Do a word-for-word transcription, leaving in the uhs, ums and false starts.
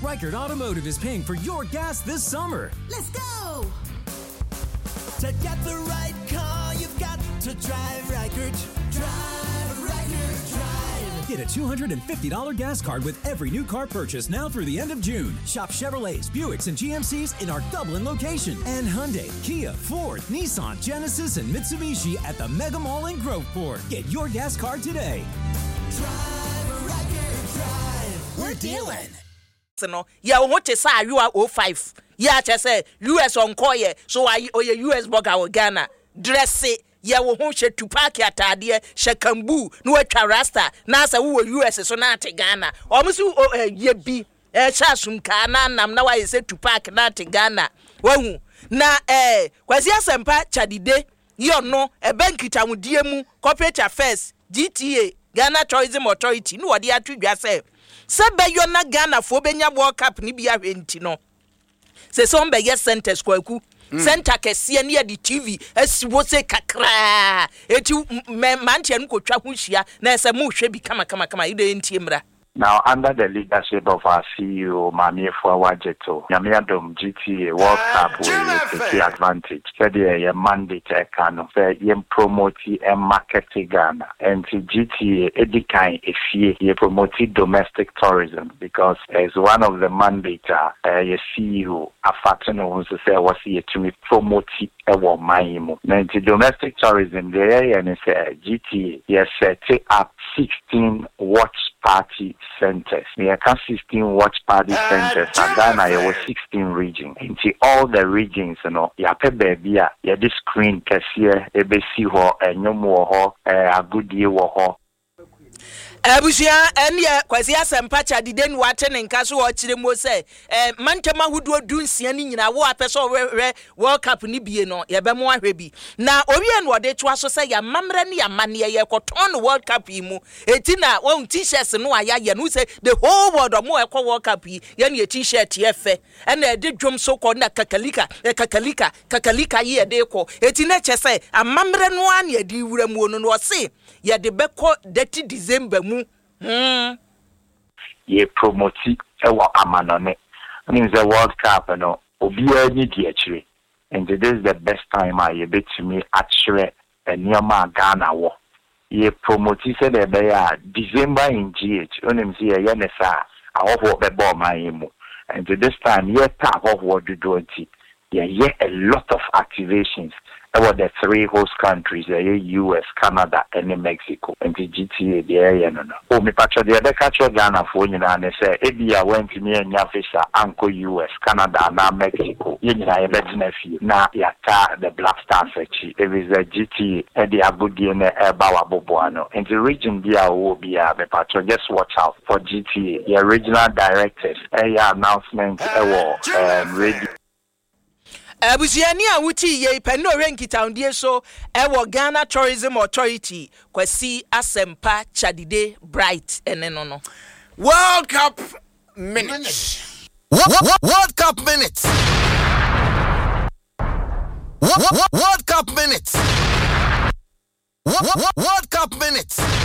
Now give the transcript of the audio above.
Reichert Automotive is paying for your gas this summer. Let's go! To get the right car, you've got to drive Reichert. Drive Reichert, drive. Get a two hundred fifty dollars gas card with every new car purchase now through the end of June. Shop Chevrolets, Buicks, and G M Cs in our Dublin location. And Hyundai, Kia, Ford, Nissan, Genesis, and Mitsubishi at the Mega Mall in Groveport. Get your gas card today. Drive Reichert, drive. We're dealing. No, yeah, what is say you are oh five. Yeah, just say U S on koye, so I oh yeah U S burger or Ghana. Dress it. Yeah, we won't share to park at idea, Shakambu, no Rasta, Nasa who U S so not Ghana. Almost oh ye be a chasum kana nam now I said to park not Ghana. Well, na eh, was ya sempa chadide, you know, a bank it amu diemu, corporate affairs, G T A, Ghana Tourism Authority, no what the attribute yourself. Sebe yona Ghana fo benya World Cup ni bia hwenti no. Se so mbe yes center kwaku. Center kese ne di T V asiwo se kakra. Eti mantia no kotwa ho hia na se mo hwe bi kama kama kama ide ntie mra. Now, under the leadership of our C E O, Mami Fuawajeto, Yamiadom G T A World Cup will take the advantage. Said a mandate can of promote and market Ghana. And to G T A, Edikai, if he promote domestic tourism, because as one of the mandates, uh, C E O, Afatano wants to say, was he to promote our Maimu. Now, to domestic tourism, the area and G T A, yes, take up sixteen watch party centers. We have sixteen watch party centers. And Ghana, there was sixteen regions. Into all the regions, you know, you have a baby, you have this screen, cashier, a B C ho, a no more, a good year ho. Abusia enya kwasi asempa chadide nu wate ne nka so wo kire mo se eh mantama hudu dunsia ni nyina wo apeso we World Cup ni bie no ye be mo ahwe bi na owie no de to aso se ya mamre ne ya mane ye koton World Cup yi mu eti na won t-shirts no aya ye no se the whole world mo e ko World Cup yi ye ne t-shirt ye fe e na de dwom so ko na kakalika e kakalika kakalika ye de ko eti na che se amamre no an ye di wura mu no no se ye de be ko thirty December Hmm. Ye promote ewa amanone. Means the World Cup, you know, obiya ni di actually. And this is the best time I ye bet to me actually and Nyama Ghana wo. Ye promote said the beya December in G H. Onim see a yenesa I hope what the ball my emo. And this time ye tap of what you do it. Yeah, yeah, a lot of activations. About the three host countries, the U S, Canada, and Mexico, and the G T A, the area. No, no. Oh, me patcho the other catcher Ghana for you and say, Ebia went to me and Yafisa, Uncle U S, Canada, now Mexico. You know, I bet nephew. Now, Yata, the Black Star Sechi. It is the G T A, the Abudi and the Bawa Boboano. And the region Bia will be a patcho. Just watch out for G T A. The original directors, a announcement, a radio. Abusiani awuti ye peno renkita ndie so ewo Ghana Tourism Authority kwasi asempa chadide bright eneno no. World Cup minutes. World Cup minutes. World Cup minutes. World Cup minutes.